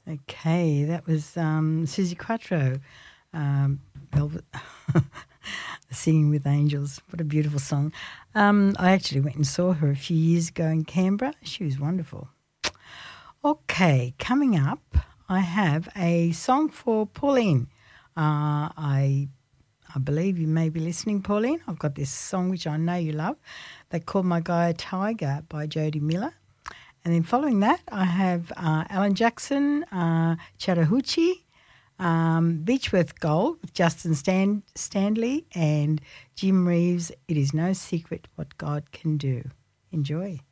Okay, that was Susie Quattro, Velvet, Singing with Angels. What a beautiful song. I actually went and saw her a few years ago in Canberra. She was wonderful. Okay, coming up, I have a song for Pauline. I believe you may be listening, Pauline. I've got this song which I know you love. They call My Guy a Tiger by Jody Miller. And then following that, I have Alan Jackson, Chattahoochee, Beechworth Gold with Justin Stanley, and Jim Reeves, It Is No Secret What God Can Do. Enjoy.